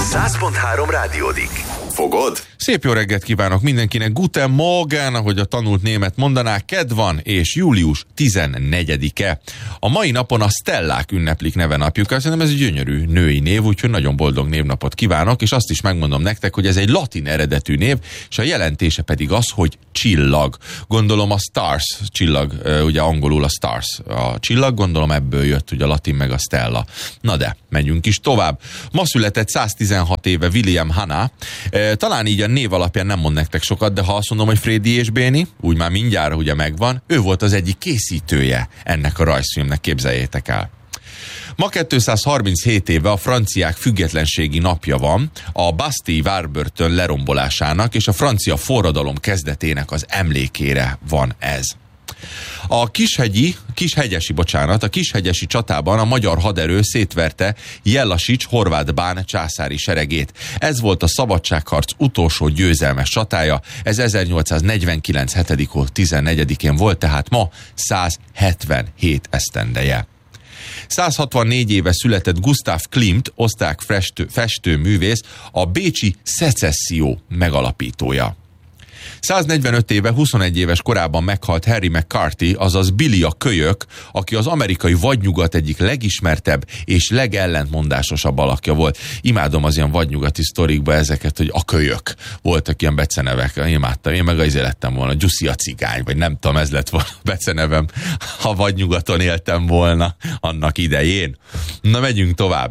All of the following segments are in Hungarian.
100.3 rádiódik. Fogod? Szép jó reggelt kívánok mindenkinek, Guten Morgen, ahogy a tanult német mondaná, kedd van, és július 14-e. A mai napon a Stellák ünneplik nevenapjukat, szerintem ez egy gyönyörű női név, úgyhogy nagyon boldog névnapot kívánok, és azt is megmondom nektek, hogy ez egy latin eredetű név, és a jelentése pedig az, hogy csillag. Gondolom a stars, csillag, ugye angolul a stars, a csillag, gondolom ebből jött ugye a latin meg a Stella. Na de, menjünk is tovább. Ma született 116 éve William Hanna. Talán így a név alapján nem mond nektek sokat, de ha azt mondom, hogy Freddy és Béni, úgy már mindjárt ugye megvan, ő volt az egyik készítője ennek a rajzfilmnek, képzeljétek el. Ma 237 éve a franciák függetlenségi napja van, a Bastille várbörtön lerombolásának és a francia forradalom kezdetének az emlékére van ez. A kishegyesi csatában a magyar haderő szétverte Jellasics horvát bán császári seregét. Ez volt a szabadságharc utolsó győzelmes csatája, ez 1849. 7. hó 14-én volt, tehát ma 177 esztendeje. 164 éve született Gustav Klimt, osztrák festőművész, a bécsi Szecesszió megalapítója. 145 éve, 21 éves korában meghalt Harry McCarthy, azaz Billy a kölyök, aki az amerikai vadnyugat egyik legismertebb és legellentmondásosabb alakja volt. Imádom az ilyen vadnyugati sztorikba ezeket, hogy a kölyök. Voltak ilyen becenevek, imádtam. Én meg az lettem volna, Gyuszi a cigány, vagy nem tudom, ez lett volna a becenevem, ha vadnyugaton éltem volna annak idején. Na, megyünk tovább.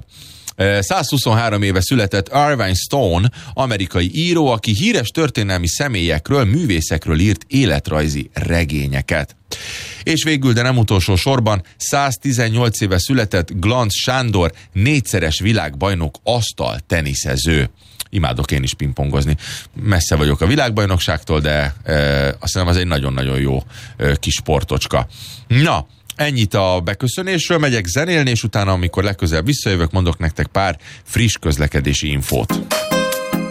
123 éve született Irving Stone, amerikai író, aki híres történelmi személyekről, művészekről írt életrajzi regényeket. És végül, de nem utolsó sorban, 118 éve született Glanz Sándor, 4-szeres világbajnok asztalteniszező. Imádok én is pingpongozni. Messze vagyok a világbajnokságtól, de azt hiszem az egy nagyon-nagyon jó kis sportocska. Na, ennyit a beköszönésről, megyek zenélni, és utána, amikor legközelebb visszajövök, mondok nektek pár friss közlekedési infót.